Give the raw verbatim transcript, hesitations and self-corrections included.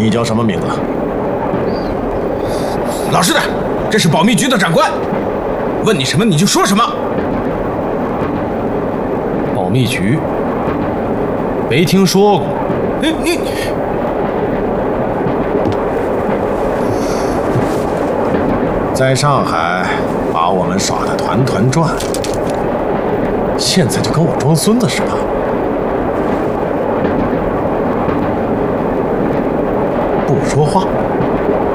你叫什么名字？ 老实点，这是保密局的长官，问你什么你就说什么。 保密局？没听说过。 你你。 在上海把我们耍得团团转，现在就跟我装孙子是吧？不说话。